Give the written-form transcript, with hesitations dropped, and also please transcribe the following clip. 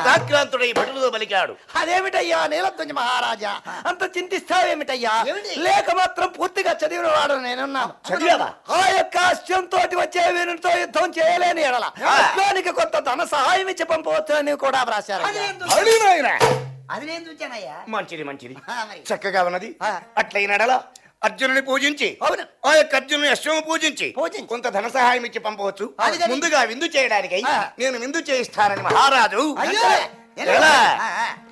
చింతాక్రాంతుడై భటులతో పలికాడు. అదేమిటయ్యా నీలధ్వజ మహారాజా, అంత చింతిస్తావేమిటయ్యా? లేక మాత్రం పూర్తిగా చదివిన వాడు నేనున్నాను. చదివావా? ఆ యొక్క అశ్వంతో వచ్చే వీరునితో యుద్ధం చేయలేని ఎడల అశ్వానికి కొంత ధన సహాయం ఇచ్చి పంపవచ్చు అని కూడా వ్రాశారు. అది నేను చూచానయ్యా. మంచిది మంచిది, చక్కగా ఉన్నది. అట్లయినడలా అర్జునుని పూజించి అవును, ఆ యొక్క అర్జునుని అశ్వము పూజించి కొంత ధన సహాయం ఇచ్చి పంపవచ్చు. ముందుగా విందు చేయడానికి నేను విందు చేయిస్తానని మహారాజు. అయ్యో ఎలా?